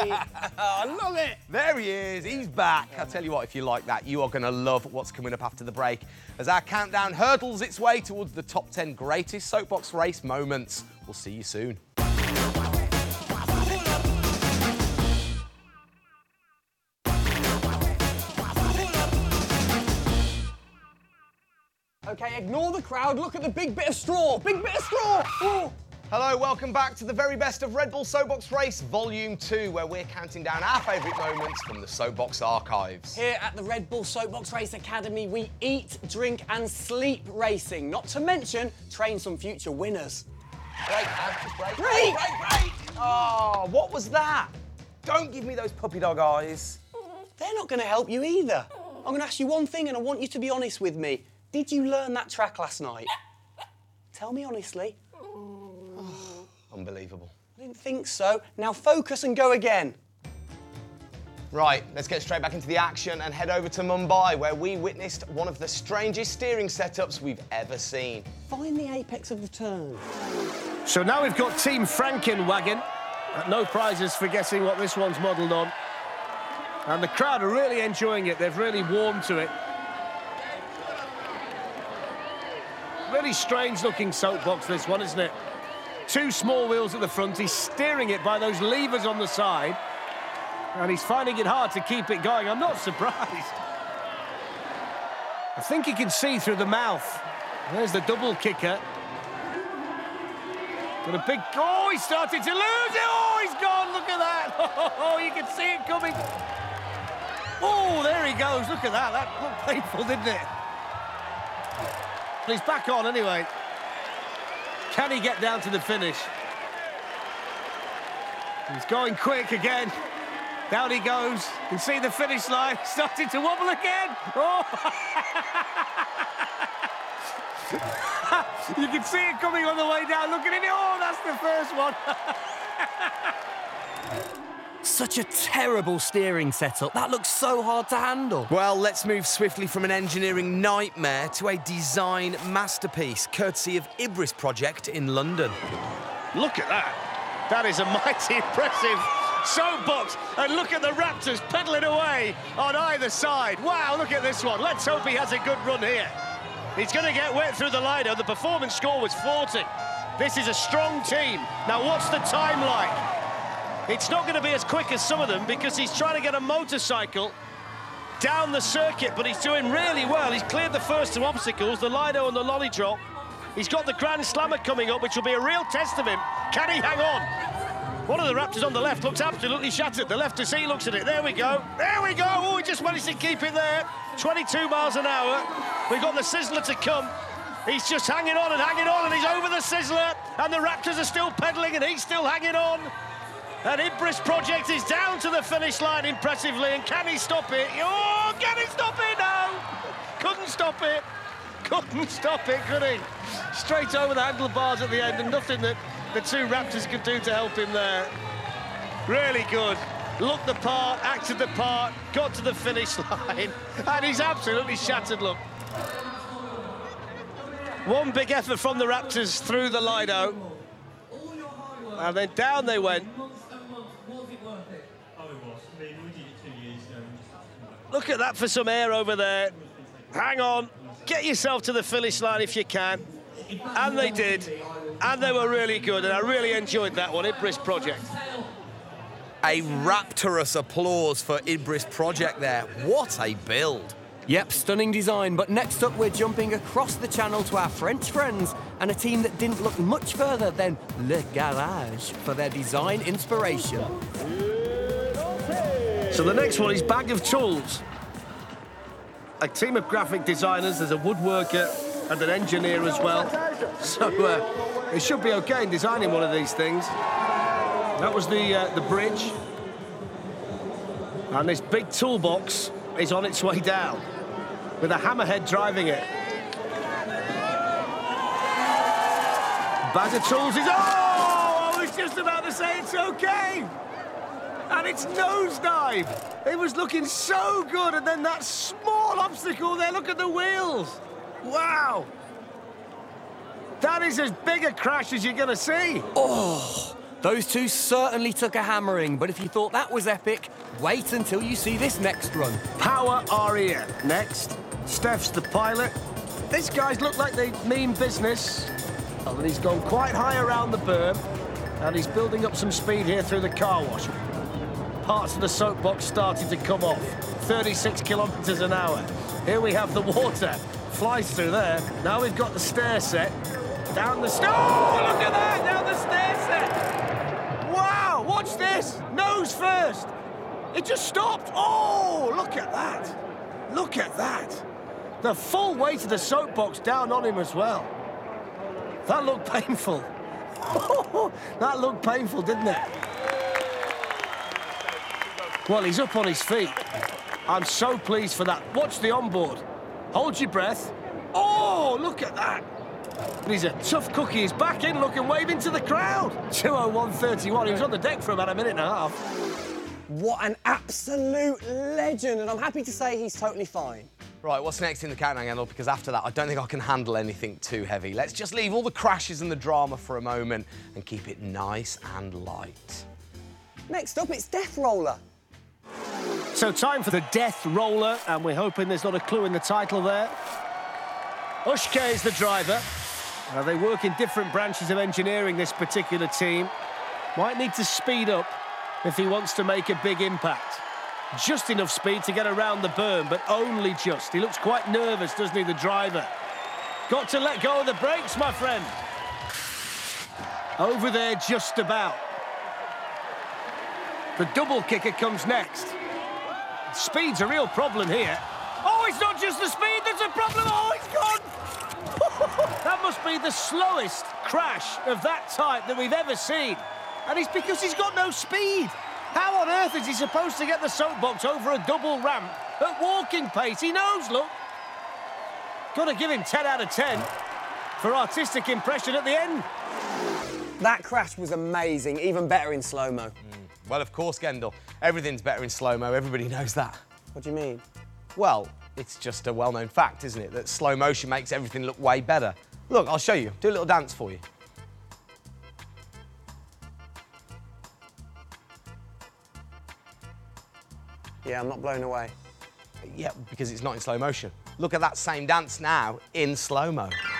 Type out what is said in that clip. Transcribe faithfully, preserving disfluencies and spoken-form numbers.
I love it. There he is, he's back. I tell you what, if you like that, you are going to love what's coming up after the break as our countdown hurdles its way towards the top ten greatest soapbox race moments. We'll see you soon. OK, ignore the crowd. Look at the big bit of straw. Big bit of straw. Oh. Hello, welcome back to the very best of Red Bull Soapbox Race Volume two, where we're counting down our favourite moments from the Soapbox archives. Here at the Red Bull Soapbox Race Academy, we eat, drink and sleep racing, not to mention train some future winners. Break, Ab, just break. Break! Break, break! Oh, what was that? Don't give me those puppy dog eyes. They're not going to help you either. I'm going to ask you one thing and I want you to be honest with me. Did you learn that track last night? Tell me honestly. Unbelievable. I didn't think so. Now focus and go again. Right, let's get straight back into the action and head over to Mumbai, where we witnessed one of the strangest steering setups we've ever seen. Find the apex of the turn. So now we've got Team Frankenwagen. No prizes for guessing what this one's modelled on. And the crowd are really enjoying it. They've really warmed to it. Really strange-looking soapbox, this one, isn't it? Two small wheels at the front. He's steering it by those levers on the side. And he's finding it hard to keep it going. I'm not surprised. I think he can see through the mouth. There's the double kicker. Got a big... Oh, he started to lose it. Oh, he's gone. Look at that. Oh, you can see it coming. Oh, there he goes. Look at that. That looked painful, didn't it? He's back on anyway. Can he get down to the finish? He's going quick again. Down he goes. You can see the finish line. Starting to wobble again. Oh! You can see it coming on the way down. Look at it. Oh, that's the first one. Such a terrible steering setup. That looks so hard to handle. Well, let's move swiftly from an engineering nightmare to a design masterpiece, courtesy of Ibris Project in London. Look at that. That is a mighty impressive soapbox. And look at the Raptors pedalling away on either side. Wow, look at this one. Let's hope he has a good run here. He's going to get wet through the liner. The performance score was forty. This is a strong team. Now, what's the time like? It's not going to be as quick as some of them because he's trying to get a motorcycle down the circuit, but he's doing really well. He's cleared the first two obstacles, the Lido and the Lolly Drop. He's got the Grand Slammer coming up, which will be a real test of him. Can he hang on? One of the Raptors on the left looks absolutely shattered. The left to see looks at it. There we go. There we go. Oh, he just managed to keep it there. twenty-two miles an hour. We've got the Sizzler to come. He's just hanging on and hanging on, and he's over the Sizzler, and the Raptors are still pedaling, and he's still hanging on. And Ibris Project is down to the finish line impressively, and can he stop it? Oh, can he stop it? No! Couldn't stop it. Couldn't stop it, could he? Straight over the handlebars at the end, and nothing that the two Raptors could do to help him there. Really good. Looked the part, acted the part, got to the finish line, and he's absolutely shattered, look. One big effort from the Raptors through the Lido, and then down they went. Look at that for some air over there. Hang on, get yourself to the finish line if you can. And they did, and they were really good, and I really enjoyed that one, Ibris Project. A rapturous applause for Ibris Project there. What a build. Yep, stunning design, but next up we're jumping across the channel to our French friends and a team that didn't look much further than Le Garage for their design inspiration. So the next one is Bag of Tools. A team of graphic designers, there's a woodworker and an engineer as well. So uh, it should be okay in designing one of these things. That was the, uh, the bridge. And this big toolbox is on its way down, with a hammerhead driving it. Bag of Tools is... Oh! I was just about to say it's okay! And it's nosedive. It was looking so good, and then that small obstacle there, look at the wheels. Wow. That is as big a crash as you're going to see. Oh, Those two certainly took a hammering, but if you thought that was epic, wait until you see this next run. Power are here. Next, Steph's the pilot. These guys look like they mean business. Oh, and he's gone quite high around the berm, and he's building up some speed here through the car wash. Parts of the soapbox starting to come off. thirty-six kilometres an hour. Here we have the water. Flies through there. Now we've got the stair set. Down the stair. Oh, look at that! Down the stair set. Wow, watch this. Nose first. It just stopped. Oh, look at that. Look at that. The full weight of the soapbox down on him as well. That looked painful. That looked painful, didn't it? Well, he's up on his feet. I'm so pleased for that. Watch the onboard. Hold your breath. Oh, look at that. But he's a tough cookie. He's back in, looking, waving to the crowd. two oh one thirty-one. He was on the deck for about a minute and a half. What an absolute legend, and I'm happy to say he's totally fine. Right, what's next in the countdown, Gendel? Because after that, I don't think I can handle anything too heavy. Let's just leave all the crashes and the drama for a moment and keep it nice and light. Next up, it's Death Roller. So time for the Death Roller, and we're hoping there's not a clue in the title there. Ushke is the driver. Uh, they work in different branches of engineering, this particular team. Might need to speed up if he wants to make a big impact. Just enough speed to get around the berm, but only just. He looks quite nervous, doesn't he, the driver? Got to let go of the brakes, my friend. Over there, just about. The double kicker comes next. Speed's a real problem here. Oh, it's not just the speed that's a problem. Oh, it's gone. That must be the slowest crash of that type that we've ever seen. And it's because he's got no speed. How on earth is he supposed to get the soapbox over a double ramp at walking pace? He knows, look. Got to give him ten out of ten for artistic impression at the end. That crash was amazing, even better in slow-mo. Mm. Well, of course, Gendel. Everything's better in slow-mo. Everybody knows that. What do you mean? Well, it's just a well-known fact, isn't it, that slow motion makes everything look way better. Look, I'll show you. Do a little dance for you. Yeah, I'm not blown away. Yeah, because it's not in slow motion. Look at that same dance now in slow-mo.